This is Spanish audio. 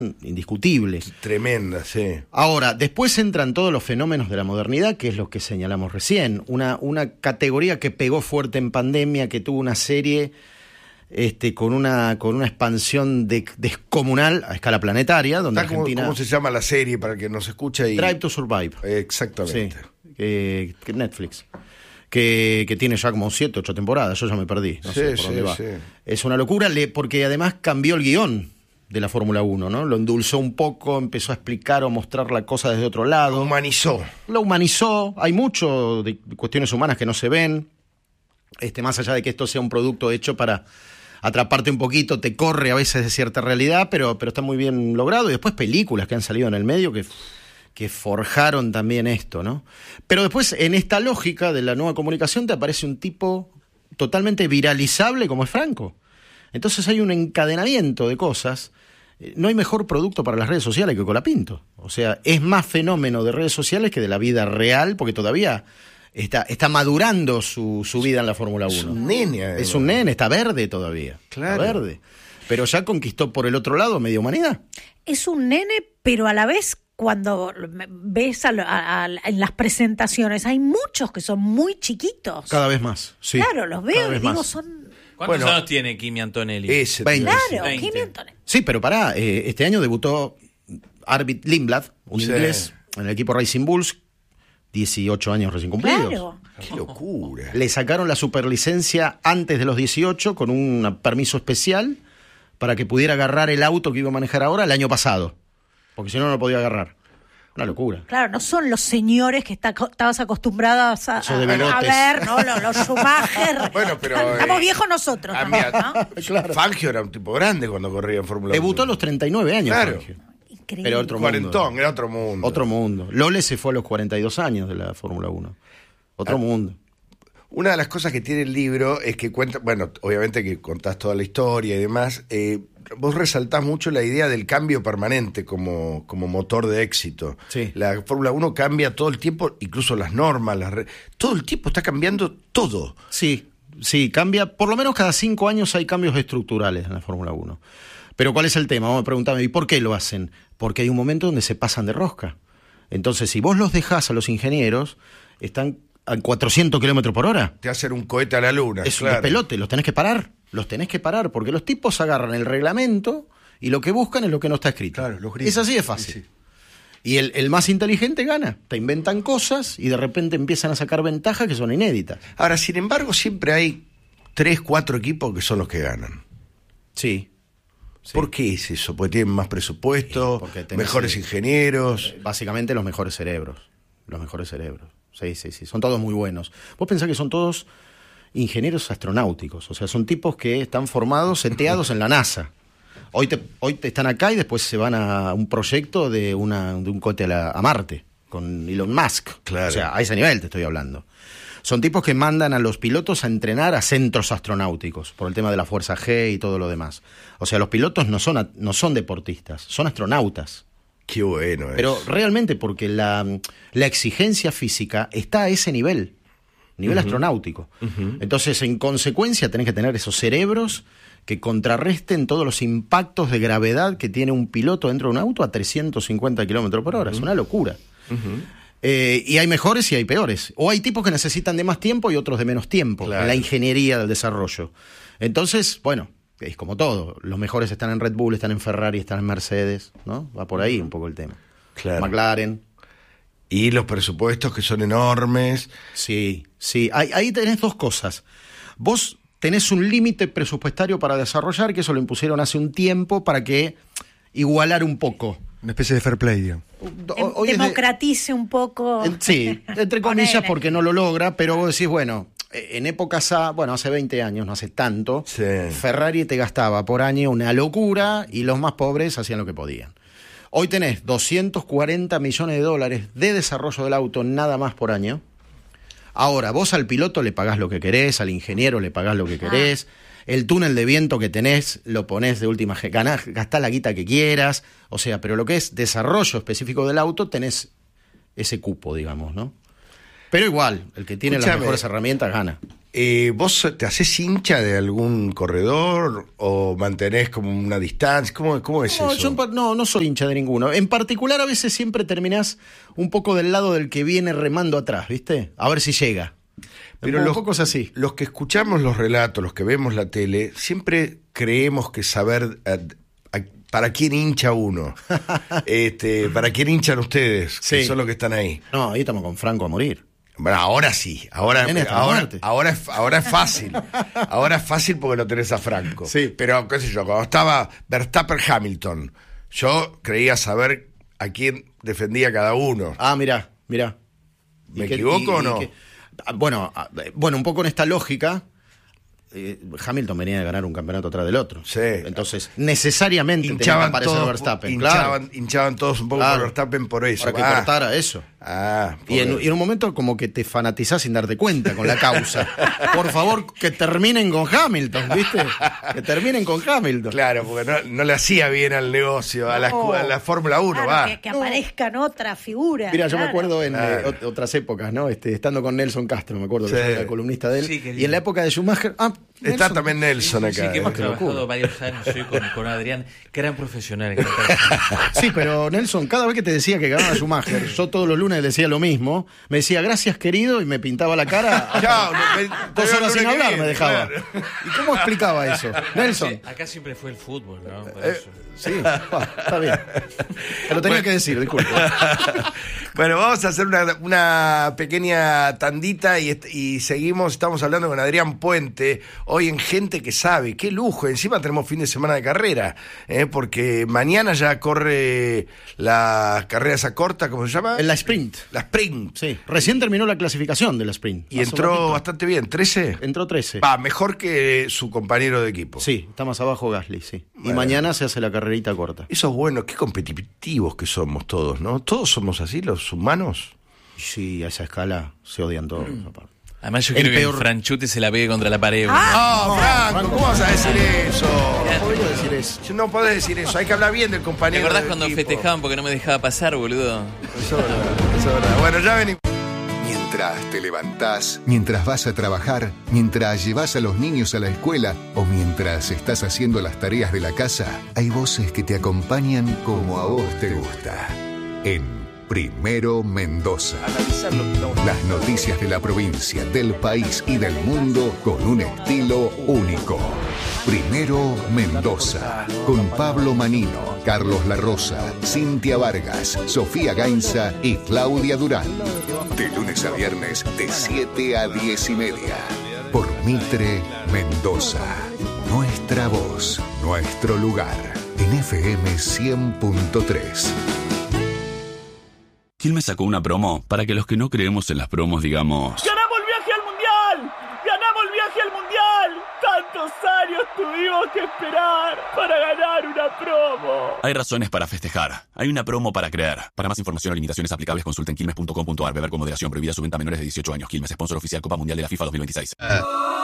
indiscutible. Tremenda, sí. Ahora, después entran todos los fenómenos de la modernidad, que es lo que señalamos recién. Una categoría que pegó fuerte en pandemia, que tuvo una serie con una expansión descomunal a escala planetaria, donde Argentina... ¿Cómo se llama la serie para el que nos escucha? Drive to Survive. Exactamente. Sí, que Netflix. Que tiene ya como 7, 8 temporadas, yo ya me perdí, no sé por dónde va. Sí. Es una locura, porque además cambió el guión de la Fórmula 1, ¿no? Lo endulzó un poco, empezó a explicar o mostrar la cosa desde otro lado. Lo humanizó, hay mucho de cuestiones humanas que no se ven, más allá de que esto sea un producto hecho para atraparte un poquito, te corre a veces de cierta realidad, pero está muy bien logrado, y después películas que han salido en el medio que forjaron también esto, ¿no? Pero después, en esta lógica de la nueva comunicación, te aparece un tipo totalmente viralizable como es Franco. Entonces hay un encadenamiento de cosas. No hay mejor producto para las redes sociales que Colapinto. O sea, es más fenómeno de redes sociales que de la vida real, porque todavía está madurando su vida en la Fórmula 1. Es un nene. Es un nene, está verde todavía. Claro. Está verde. Pero ya conquistó por el otro lado media humanidad. Es un nene, pero a la vez... Cuando ves en las presentaciones, hay muchos que son muy chiquitos. Cada vez más, sí. Claro, los veo y digo, más. son... ¿Cuántos años tiene Kimi Antonelli? 20. Claro, 20. Kimi Antonelli. Sí, pero pará, este año debutó Arvid Lindblad, un inglés, en el equipo Racing Bulls, 18 años recién cumplidos. Claro. ¡Qué locura! Le sacaron la superlicencia antes de los 18 con un permiso especial para que pudiera agarrar el auto que iba a manejar ahora el año pasado. Porque si no, no lo podía agarrar. Una locura. Claro, no son los señores que estabas acostumbrados a ver, ¿no? Los Schumacher. Bueno, pero... Estamos viejos nosotros también, ¿no? Claro. Fangio era un tipo grande cuando corría en Fórmula 1. Debutó a los 39 años, claro. Fangio. Increíble. Pero otro Cuarentón, mundo. era otro mundo. Otro mundo. Lole se fue a los 42 años de la Fórmula 1. Otro mundo. Una de las cosas que tiene el libro es que cuenta, bueno, obviamente que contás toda la historia y demás, vos resaltás mucho la idea del cambio permanente como motor de éxito. Sí. La Fórmula 1 cambia todo el tiempo, incluso las normas, todo el tiempo está cambiando todo. Sí, cambia. Por lo menos cada 5 años hay cambios estructurales en la Fórmula 1. Pero ¿cuál es el tema? Vamos a preguntarme, ¿y por qué lo hacen? Porque hay un momento donde se pasan de rosca. Entonces, si vos los dejás a los ingenieros, están a 400 kilómetros por hora. Te hacen un cohete a la luna. Es claro. un despelote, los tenés que parar, porque los tipos agarran el reglamento y lo que buscan es lo que no está escrito. Claro, los gringos. Es así de fácil. Sí. Y el más inteligente gana. Te inventan cosas y de repente empiezan a sacar ventajas que son inéditas. Ahora, sin embargo, siempre hay 3, 4 equipos que son los que ganan. Sí. ¿Por qué es eso? Porque tienen más presupuesto, porque tenés, mejores ingenieros. Básicamente los mejores cerebros. Sí. Son todos muy buenos. Vos pensás que son todos ingenieros astronáuticos. O sea, son tipos que están formados, seteados en la NASA. Hoy te están acá y después se van a un proyecto de un cohete a Marte con Elon Musk. Claro. O sea, a ese nivel te estoy hablando. Son tipos que mandan a los pilotos a entrenar a centros astronáuticos por el tema de la fuerza G y todo lo demás. O sea, los pilotos no son deportistas, son astronautas. Qué bueno es. Pero realmente porque la exigencia física está a ese nivel astronáutico. Entonces, en consecuencia, tenés que tener esos cerebros que contrarresten todos los impactos de gravedad que tiene un piloto dentro de un auto a 350 kilómetros por hora. Es una locura. Y hay mejores y hay peores. O hay tipos que necesitan de más tiempo y otros de menos tiempo. Claro. En la ingeniería del desarrollo. Entonces, bueno, es como todo. Los mejores están en Red Bull, están en Ferrari, están en Mercedes, ¿no? Va por ahí un poco el tema. Claro. McLaren. Y los presupuestos que son enormes. Sí. Ahí tenés dos cosas. Vos tenés un límite presupuestario para desarrollar, que eso lo impusieron hace un tiempo para que igualar un poco. Una especie de fair play, digamos. Democratice un poco. Sí, entre comillas, porque no lo logra, pero vos decís, bueno, en épocas hace 20 años, no hace tanto, sí. Ferrari te gastaba por año una locura y los más pobres hacían lo que podían. Hoy tenés 240 millones de dólares de desarrollo del auto nada más por año. Ahora, vos al piloto le pagás lo que querés, al ingeniero le pagás lo que querés, el túnel de viento que tenés lo ponés de última, gastá la guita que quieras, o sea, pero lo que es desarrollo específico del auto tenés ese cupo, digamos, ¿no? Pero igual, el que tiene las mejores herramientas gana. ¿Vos te haces hincha de algún corredor o mantenés como una distancia? ¿Cómo es eso? Yo no soy hincha de ninguno. En particular, a veces siempre terminás un poco del lado del que viene remando atrás, ¿viste? A ver si llega. Pero un poco es así. Los que escuchamos los relatos, los que vemos la tele, siempre creemos que saber para quién hincha uno. Para quién hinchan ustedes, que son los que están ahí. No, ahí estamos con Franco a morir. Bueno, ahora sí, ahora es fácil. Ahora es fácil porque lo tenés a Franco. Sí. Pero, qué sé yo, cuando estaba Verstappen-Hamilton, yo creía saber a quién defendía cada uno. Ah, mirá. ¿Me equivoco o no? Bueno, un poco en esta lógica, Hamilton venía de ganar un campeonato atrás del otro. Sí. Entonces, necesariamente hinchaban tenía que aparecer Verstappen. Hinchaban todos un poco por Verstappen por eso. Para que cortara eso. Y en un momento como que te fanatizás sin darte cuenta con la causa. Por favor, que terminen con Hamilton, ¿viste? Que terminen con Hamilton. Claro, porque no le hacía bien al negocio, a la Fórmula 1. Claro, que aparezcan otras figuras. Mira, yo me acuerdo en otras épocas, ¿no? Estando con Nelson Castro, me acuerdo que yo era columnista de él. Sí, y en la época de Schumacher... Está también Nelson acá. Sí, que hemos trabajado varios años con Adrián, gran profesional. Sí, pero Nelson, cada vez que te decía que ganaba Schumacher, yo todos los lunes decía lo mismo, me decía gracias querido y me pintaba la cara. 2 horas sin hablar me dejaba. Claro. ¿Y cómo explicaba eso? Nelson. Sí, acá siempre fue el fútbol, ¿no? Sí, está bien. Pero tenía que decir, disculpe. Bueno, vamos a hacer una pequeña tandita y seguimos. Estamos hablando con Adrián Puente, hoy en Gente que Sabe. Qué lujo, encima tenemos fin de semana de carrera, porque mañana ya corre la carrera esa corta, ¿cómo se llama? La sprint. La sprint. Sí, recién terminó la clasificación de la sprint. Y entró bastante bien, 13. Entró 13. Mejor que su compañero de equipo. Sí, está más abajo Gasly, sí. Bueno. Y mañana se hace la carrerita corta. Eso es bueno, qué competitivos que somos todos, ¿no? Todos somos así, los humanos. Sí, a esa escala se odian todos. Además yo quiero que Franchute se la pegue contra la pared. Franco, ¿cómo vas a decir eso? No podés decir eso. No podés decir eso, hay que hablar bien del compañero. ¿Te acordás cuando festejaban porque no me dejaba pasar, boludo? Eso es verdad. Bueno, ya venimos. Mientras te levantás, mientras vas a trabajar, mientras llevas a los niños a la escuela o mientras estás haciendo las tareas de la casa, hay voces que te acompañan como a vos te gusta. En Primero Mendoza. Las noticias de la provincia, del país y del mundo con un estilo único. Primero Mendoza, con Pablo Manino, Carlos La Rosa, Cintia Vargas, Sofía Gainza y Claudia Durán. De lunes a viernes, de 7 a 10:30. Por Mitre Mendoza. Nuestra voz, nuestro lugar. En FM 100.3. Quilmes sacó una promo para que los que no creemos en las promos digamos... ¡Ganamos el viaje al Mundial! ¡Ganamos el viaje al Mundial! ¡Tantos años tuvimos que esperar para ganar una promo! Hay razones para festejar. Hay una promo para creer. Para más información o limitaciones aplicables consulten quilmes.com.ar. Beber con moderación. Prohibida su venta a menores de 18 años. Quilmes, sponsor oficial Copa Mundial de la FIFA 2026.